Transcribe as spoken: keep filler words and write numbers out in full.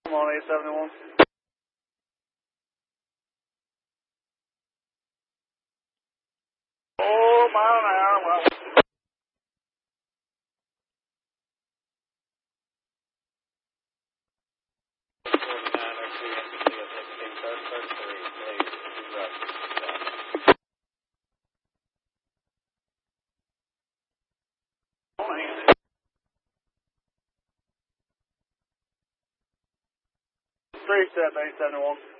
Come on, eight seventy-one. Oh, mile an hour, well. Three step eight seventy-one.